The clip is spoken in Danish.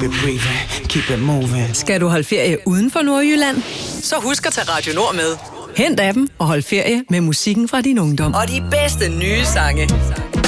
it breathing, keep it moving. Skal du holde ferie uden for Nordjylland? Så husk at tage Radio Nord med. Hent appen og hold ferie med musikken fra din ungdom. Og de bedste nye sange.